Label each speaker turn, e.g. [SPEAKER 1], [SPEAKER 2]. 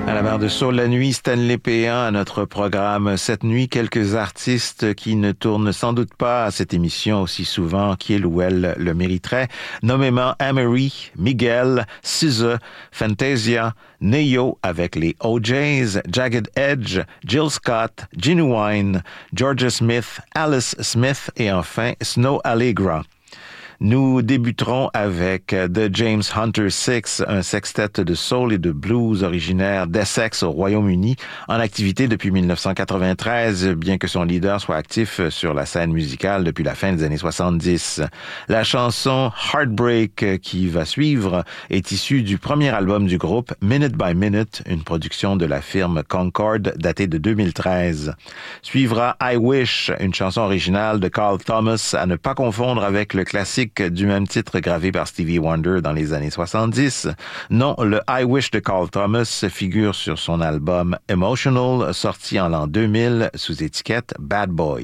[SPEAKER 1] À la barre de Soul la nuit, Stanley Péan à notre programme cette nuit. Quelques artistes qui ne tournent sans doute pas à cette émission aussi souvent qu'il ou elle le mériterait. Nommément Amory, Miguel, SZA, Fantasia, Neo avec les OJs, Jagged Edge, Jill Scott, Genuine, Georgia Smith, Alice Smith et enfin Snow Allegra. Nous débuterons avec The James Hunter Six, un sextet de soul et de blues originaire d'Essex au Royaume-Uni, en activité depuis 1993, bien que son leader soit actif sur la scène musicale depuis la fin des années 70. La chanson Heartbreak qui va suivre est issue du premier album du groupe, Minute by Minute, une production de la firme Concord datée de 2013. Suivra I Wish, une chanson originale de Carl Thomas à ne pas confondre avec le classique du même titre gravé par Stevie Wonder dans les années 70. Non, le I Wish de Carl Thomas figure sur son album Emotional, sorti en l'an 2000 sous étiquette Bad Boy.